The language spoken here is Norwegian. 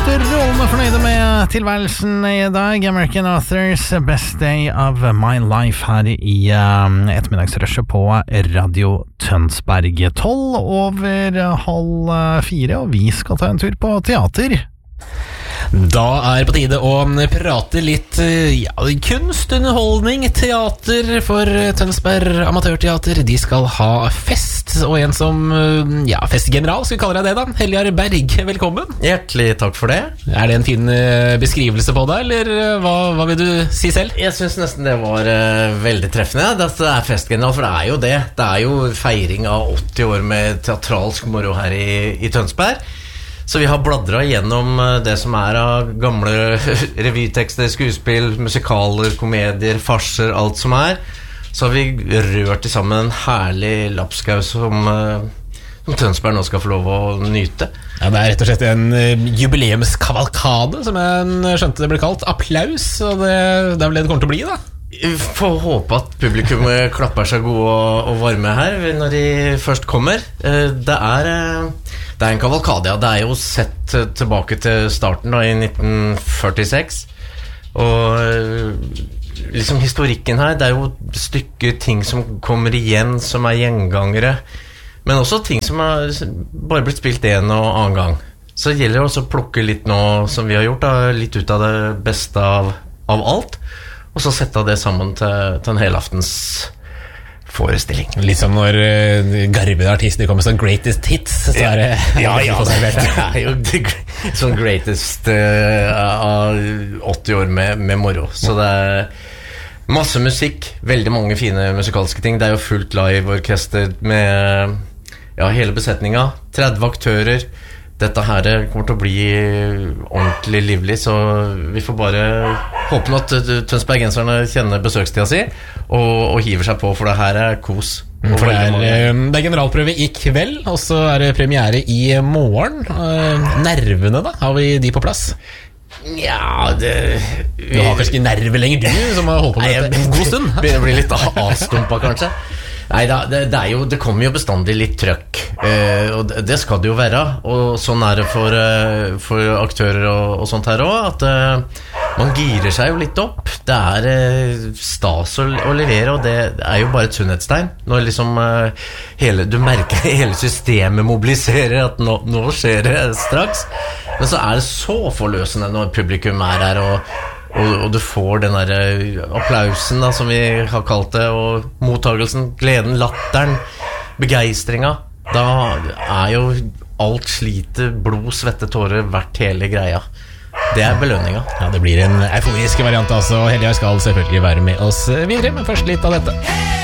strålende fornøyde med tilværelsen i dag. American Authors, Best Day of My Life her i ettermiddagsrushet på Radio Tønsberg. 3:30, og vi skal ta en tur på teater. Da på tide å prate litt kunst, underholdning, teater for Tønsberg Amatørteater. De skal ha fest, og en som festgeneral, skal vi kalle deg det da, Heljar Berg, velkommen. Hjertelig takk for det. Det en fin beskrivelse på deg, eller hva vil du si selv? Jeg synes nesten det var veldig treffende. Det festgeneral, for det jo det. Det jo feiring av 80 år med teatralsk moro her i Tønsberg. Så vi har bladret gjennom det som av gamle revytekster, skuespill, musikaler, komedier, farser, alt som Så har vi rørt sammen en herlig lapskaus som Tønsberg nå skal få lov å nyte. Ja, det rett og slett en jubileumskavalkade, som jeg skjønte det ble kalt. Applaus, og det vel det det kommer til å bli da. Får håpe at publikum klapper seg gode og varme her når de først kommer. Det en kavalkade, ja. Det jo sett tilbake til starten da, i 1946. Og liksom historikken her, det jo stykker ting som kommer igjen, som gjengangere. Men også ting som bare blitt spilt en og annen gang. Så det gjelder også å plukke litt nå, som vi har gjort, da, litt ut av det beste av alt. Og så sette det sammen til en helaftens forestilling. Litt som når garvede artister kommer som greatest hits, så det det jo sånn greatest av 80 år med moro. Så det masse musikk, veldig mange fine musikalske ting. Det jo fullt live-orkester med hele besetninga, 30 aktører. Dette her kommer til å bli ordentlig livlig, så vi får bare håpe at Tønsbergenserne kjenner besøkstida si og hiver seg på, for det her kos. For det generalprøve i kveld, og så det premiere i morgen. Nervene da, har vi de på plass? Ja, du har kanskje ikke nerver lenger, du som har holdt på med dette en god stund. Begynner å bli litt avstumpa kanskje. Nei, det kommer jo bestandig litt trøkk, og det skal det jo være, og sånn det for aktører og sånt her også, at man girer seg jo litt opp. Det stas å levere, og det jo bare et sunnhetstegn når liksom du merker hele systemet mobiliserer at nå skjer det straks, men så det så forløsende når publikum her og du får den der applausen da, som vi har kalt det, og mottagelsen, gleden, latteren, begeistringa. Da jo alt slite, blod, svette, tårer verdt hele greia. Det belønninga. Ja, det blir en euforisk variant altså. Heljar skal selvfølgelig være med oss videre, men først litt av dette.